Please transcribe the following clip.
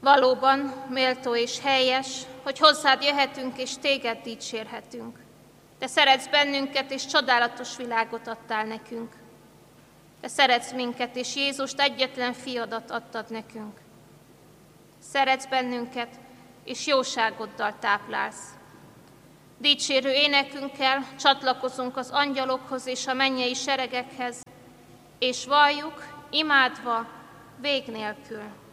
Valóban méltó és helyes, hogy hozzád jöhetünk és téged dicsérhetünk. Te szeretsz bennünket, és csodálatos világot adtál nekünk. Te szeretsz minket, és Jézust egyetlen fiadat adtad nekünk. Szeretsz bennünket, és jóságoddal táplálsz. Dicsérő énekünkkel csatlakozunk az angyalokhoz és a mennyei seregekhez, és valljuk, imádva, vég nélkül.